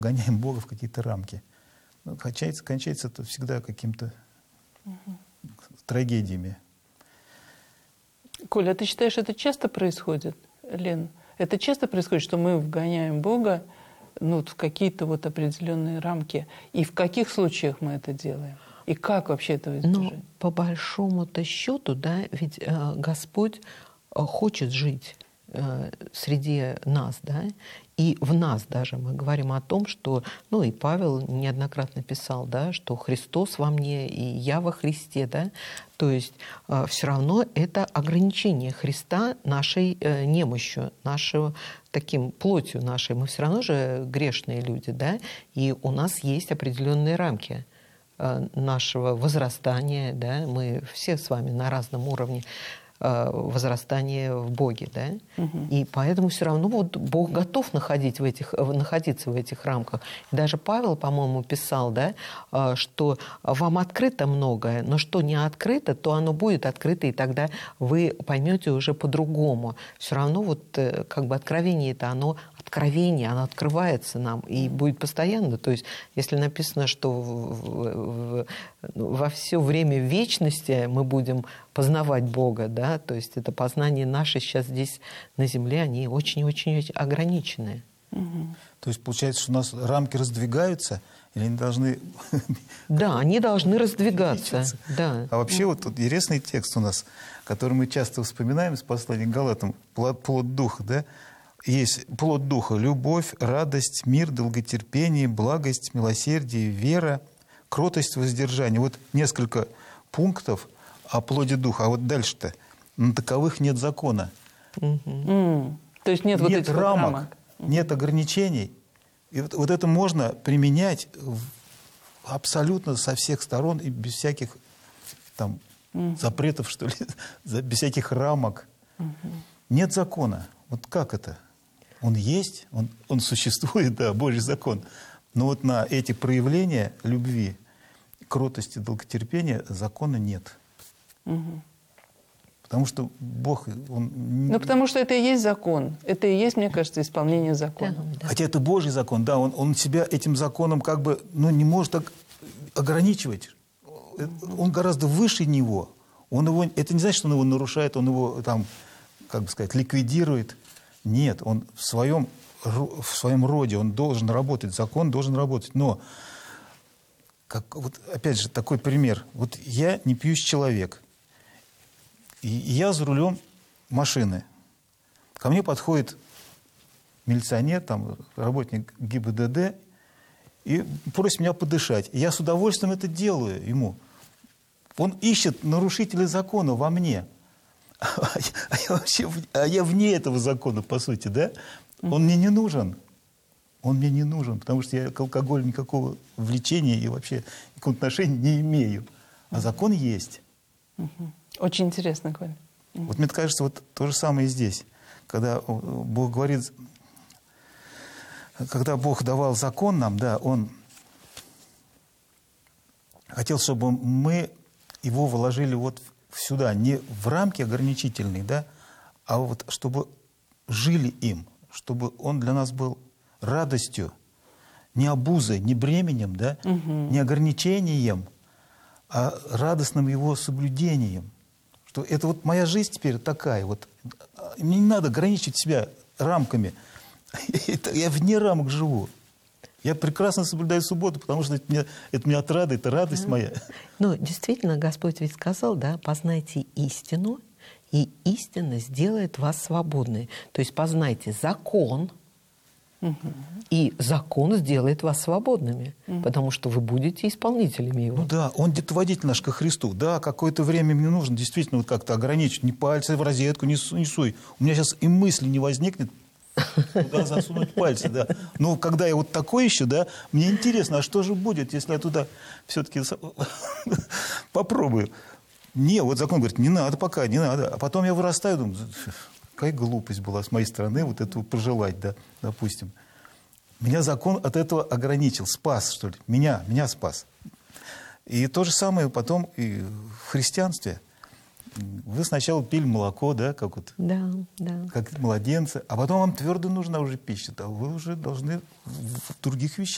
гоняем Бога в какие-то рамки. Ну, кончается это всегда какими-то трагедиями. Коля, а ты считаешь, это часто происходит, Лен? Это часто происходит, что мы вгоняем Бога в какие-то вот определенные рамки? И в каких случаях мы это делаем? И как вообще этого избежать? Ну, по большому-то счету, да, ведь Господь хочет жить среди нас, да, и в нас даже мы говорим о том, что, ну, и Павел неоднократно писал, да, что Христос во мне, и я во Христе, да, то есть все равно это ограничение Христа нашей немощью, нашего таким плотью нашей. Мы все равно же грешные люди, да, и у нас есть определенные рамки нашего возрастания, да, мы все с вами на разном уровне возрастания в Боге, да, и поэтому все равно вот Бог готов находиться в этих рамках. И даже Павел, по-моему, писал, да, что вам открыто многое, но что не открыто, то оно будет открыто, и тогда вы поймете уже по-другому. Все равно вот как бы откровение это оно открывается нам и будет постоянно. То есть, если написано, что во все время вечности мы будем познавать Бога, да, то есть это познание наше сейчас здесь на земле, они очень-очень ограниченные. То есть получается, что у нас рамки раздвигаются, или они должны... Да, они должны раздвигаться. Да. А вообще вот тут интересный текст у нас, который мы часто вспоминаем из послания к Галатам, плод духа, да? Есть плод духа: любовь, радость, мир, долготерпение, благость, милосердие, вера, кротость, воздержание. Вот несколько пунктов о плоде духа. А вот дальше-то на таковых нет закона. То есть нет вот этих рамок. Нет ограничений. И вот это можно применять абсолютно со всех сторон и без всяких там запретов, что ли, без всяких рамок. Нет закона. Вот как это? Он есть, он существует, да, Божий закон. Но вот на эти проявления любви, кротости, долготерпения закона нет. Потому что Бог, Он... Ну, потому что это и есть закон. Это и есть, мне кажется, исполнение закона. Да. Хотя это Божий закон, да, он себя этим законом как бы, не может так ограничивать. Он гораздо выше него. Это не значит, что он его нарушает, он его там, как бы сказать, ликвидирует. Нет, он в своем роде, он должен работать, закон должен работать. Но, вот опять же, такой пример. Вот я не пьющий человек, и я за рулем машины. Ко мне подходит милиционер, там, работник ГИБДД, и просит меня подышать. И я с удовольствием это делаю ему. Он ищет нарушителей закона во мне. А я вне этого закона, по сути, да? Он мне не нужен. Он мне не нужен, потому что я к алкоголю никакого влечения и вообще никакого отношения не имею. А закон есть. Очень интересно, Коль. Вот мне кажется, вот то же самое и здесь. Когда Бог говорит, когда Бог давал закон нам, да, Он хотел, чтобы мы его вложили вот сюда, не в рамки ограничительные, да, а вот чтобы жили им, чтобы он для нас был радостью, не обузой, не бременем, да, не ограничением, а радостным его соблюдением. Что это вот моя жизнь теперь такая, вот мне не надо ограничивать себя рамками. Я вне рамок живу. Я прекрасно соблюдаю субботу, потому что это мне отрада, это радость моя. Ну, действительно, Господь ведь сказал, да, познайте истину, и истина сделает вас свободной. То есть познайте закон, и закон сделает вас свободными, потому что вы будете исполнителями его. Ну да, он детоводитель наш ко Христу. Да, какое-то время мне нужно действительно вот как-то ограничить, не пальцы в розетку, не суй. У меня сейчас и мысли не возникнет, куда засунуть пальцы, да. Но когда я вот такой еще, да, мне интересно, а что же будет, если я туда все-таки попробую? Не, вот закон говорит, не надо пока, не надо. А потом я вырастаю, думаю, какая глупость была с моей стороны вот этого пожелать, да, допустим. Меня закон от этого ограничил, спас, что ли. Меня спас. И то же самое потом и в христианстве. Вы сначала пили молоко, да, как вот, да, да. Как младенцы, а потом вам твердо нужна уже пища, а вы уже должны в других вещах